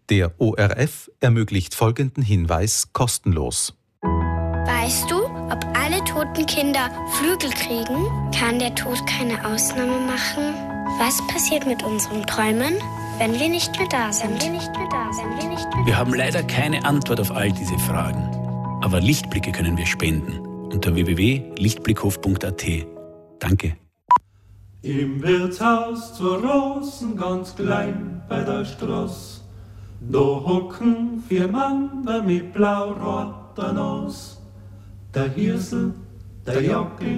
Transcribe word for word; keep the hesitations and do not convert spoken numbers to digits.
Der O R F ermöglicht folgenden Hinweis kostenlos. Weißt du, ob alle toten Kinder Flügel kriegen? Kann der Tod keine Ausnahme machen? Was passiert mit unseren Träumen, wenn wir nicht mehr da sind? Wenn wir nicht mehr da sind. Wenn wir nicht mehr Wir haben leider keine Antwort auf all diese Fragen. Aber Lichtblicke können wir spenden. Unter w w w punkt lichtblickhof punkt a t. Danke. Im Wirtshaus zur Rosen, ganz klein bei der Straße, da hocken vier Mann mit blau-roter Nase. Der Hirsel, der Jackel